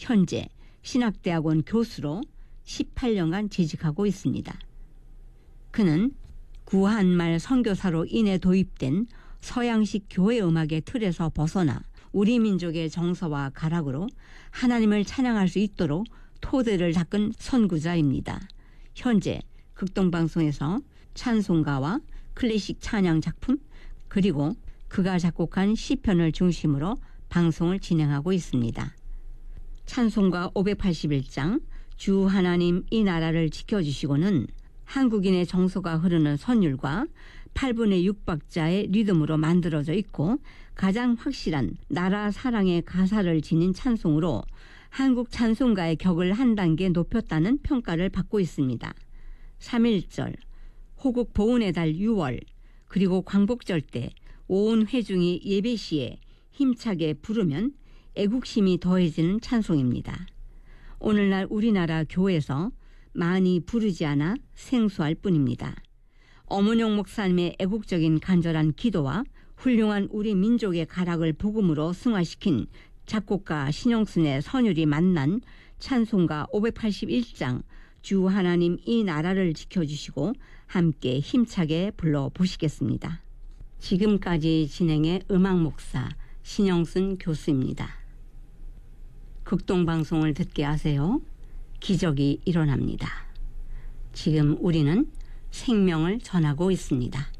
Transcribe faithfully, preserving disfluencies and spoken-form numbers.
현재 신학대학원 교수로 십팔 년간 재직하고 있습니다. 그는 구한말 선교사로 인해 도입된 서양식 교회 음악의 틀에서 벗어나 우리 민족의 정서와 가락으로 하나님을 찬양할 수 있도록 토대를 닦은 선구자입니다. 현재 극동방송에서 찬송가와 클래식 찬양 작품 그리고 그가 작곡한 시편을 중심으로 방송을 진행하고 있습니다. 찬송가 오백팔십일 장 주 하나님 이 나라를 지켜주시고는 한국인의 정서가 흐르는 선율과 팔분의 육 박자의 리듬으로 만들어져 있고 가장 확실한 나라 사랑의 가사를 지닌 찬송으로 한국 찬송가의 격을 한 단계 높였다는 평가를 받고 있습니다. 삼일절, 호국 보훈의 달 유월, 그리고 광복절 때 온 회중이 예배 시에 힘차게 부르면 애국심이 더해지는 찬송입니다. 오늘날 우리나라 교회에서 많이 부르지 않아 생소할 뿐입니다. 엄은용 목사님의 애국적인 간절한 기도와 훌륭한 우리 민족의 가락을 복음으로 승화시킨 작곡가 신영순의 선율이 만난 찬송가 오백팔십일 장 주 하나님 이 나라를 지켜주시고 함께 힘차게 불러보시겠습니다. 지금까지 진행의 음악목사 신영순 교수입니다. 극동방송을 듣게 하세요. 기적이 일어납니다. 지금 우리는 생명을 전하고 있습니다.